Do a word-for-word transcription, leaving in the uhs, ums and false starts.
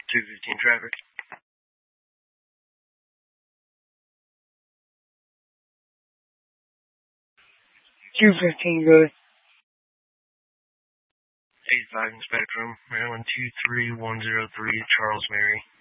two fifteen traffic. two fifteen, good. eighty-five in Spectrum, Maryland two three one zero three, Charles Mary.